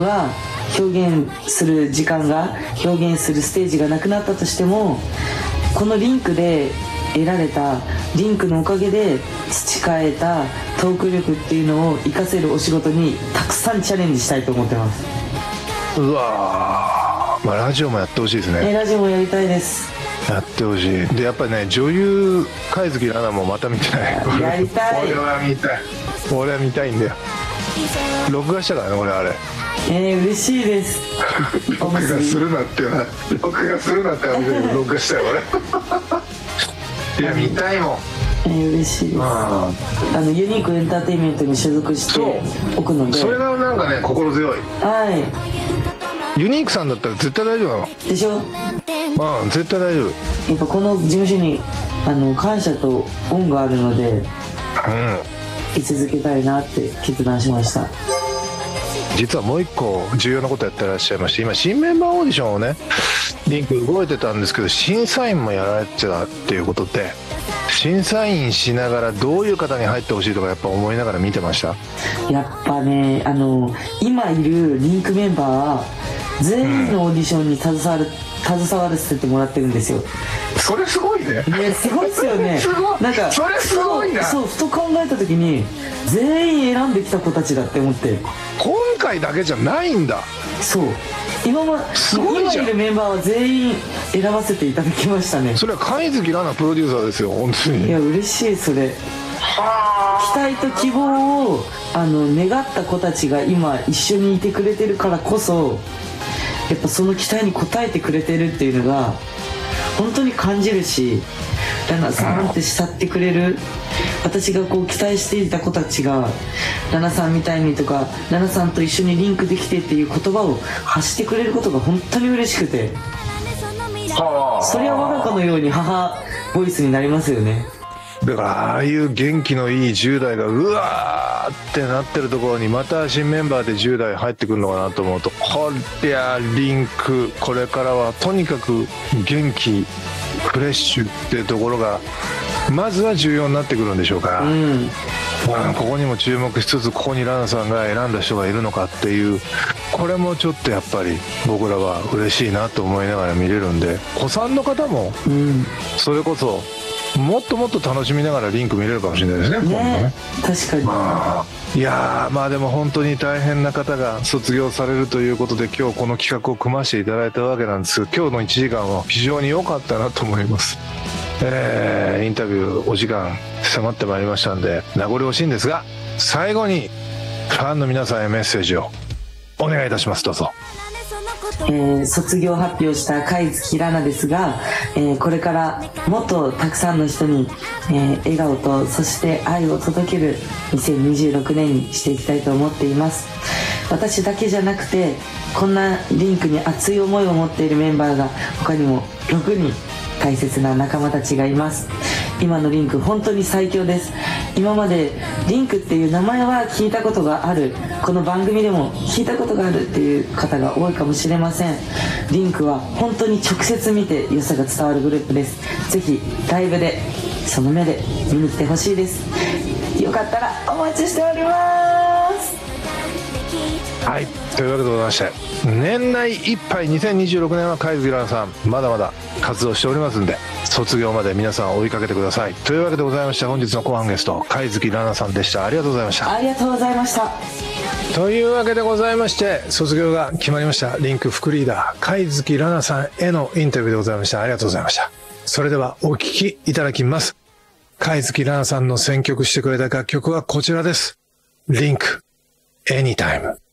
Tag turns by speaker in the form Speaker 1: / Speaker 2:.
Speaker 1: が表現する時間が、表現するステージがなくなったとしても、このリンクで得られた、リンクのおかげで培えたトーク力っていうのを活かせるお仕事にたくさんチャレンジしたいと思ってます。
Speaker 2: うわー、まあ、ラジオもやってほしいですね。
Speaker 1: ラジオもやりたいです。
Speaker 2: やってほしい。でやっぱりね、女優貝月奈々もまた見たい。
Speaker 1: やりたい。
Speaker 2: 俺は見たい。俺は見たいんだよ。録画したからね俺あれ。
Speaker 1: 嬉しいです。
Speaker 2: 録画するなって録画するなって録画したよ俺。いや見たいもん。
Speaker 1: 嬉しいです。ユニークエンターテインメントに所属しておくので、
Speaker 2: それがなんかね心強い。ユニークさんだったら絶対大丈夫なの
Speaker 1: でしょ。
Speaker 2: 絶対大丈夫。
Speaker 1: やっぱこの事務所に感謝と恩があるので、居続けたいなって決断しました。
Speaker 2: 実はもう一個重要なことやってらっしゃいまして、今新メンバーオーディションをね、リンク動いてたんですけど、審査員もやられてたっていうことで、審査員しながらどういう方に入ってほしいとかやっぱ思いながら見てました。
Speaker 1: やっぱね、今いるリンクメンバーは全員のオーディションに携わらせてもらってるんですよ。
Speaker 2: それすごいね。
Speaker 1: すごいですよね。
Speaker 2: なんかそれすごいな。
Speaker 1: そう、ふと考えた時に全員選んできた子たちだって思って。
Speaker 2: 今回だけじゃないんだ。
Speaker 1: そう、今いるメンバーは全員選ばせていただきましたね。
Speaker 2: それは貝月奈々プロデューサーですよ、本当に。
Speaker 1: いや嬉しい。それ期待と希望を願った子たちが今一緒にいてくれてるからこそ、やっぱその期待に応えてくれてるっていうのが本当に感じるし、ラナさんって慕ってくれる、私がこう期待していた子たちがラナさんみたいにとか、ラナさんと一緒にリンクできてっていう言葉を発してくれることが本当に嬉しくて、それは我が子のように母ボイスになりますよね。
Speaker 2: だからああいう元気のいい10代がうわーってなってるところにまた新メンバーで10代入ってくるのかなと思うと、こりゃリンクこれからはとにかく元気フレッシュっていうところがまずは重要になってくるんでしょうか。ここにも注目しつつ、ここにラナさんが選んだ人がいるのかっていう、これもちょっとやっぱり僕らは嬉しいなと思いながら見れるんで、子さんの方もそれこそもっともっと楽しみながらリンク見れるかもしれないですね。
Speaker 1: 確かに。
Speaker 2: いやまあでも本当に大変な方が卒業されるということで、今日この企画を組ませていただいたわけなんですが、今日の1時間は非常に良かったなと思います。インタビューお時間迫ってまいりましたんで名残惜しいんですが、最後にファンの皆さんへメッセージをお願いいたします。どうぞ。
Speaker 1: 卒業発表した貝月ラナですが、これからもっとたくさんの人に、笑顔とそして愛を届ける2026年にしていきたいと思っています。私だけじゃなくて、こんなリンクに熱い思いを持っているメンバーが他にも6人大切な仲間たちがいます。今のリンク本当に最強です。今までリンクっていう名前は聞いたことがある、この番組でも聞いたことがあるっていう方が多いかもしれません。リンクは本当に直接見て良さが伝わるグループです。ぜひライブでその目で見に来てほしいです。よかったらお待ちしております。
Speaker 2: はい、というわけでございまして、年内いっぱい2026年は貝月蘭さんまだまだ活動しておりますんで、卒業まで皆さん追いかけてください。というわけでございまして、本日の後半ゲスト貝月蘭さんでした。ありがとうございました。
Speaker 1: ありがとうございました。
Speaker 2: というわけでございまして、卒業が決まりましたリンク副リーダー貝月蘭さんへのインタビューでございました。ありがとうございました。それではお聴きいただきます。貝月蘭さんの選曲してくれた楽曲はこちらです。リンク Anytime。